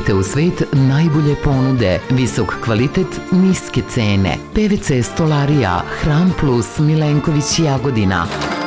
Dovedite u svet najbolje ponude, visok kvalitet, niske cene. PVC stolarija, Hram Plus, Milenković, Jagodina.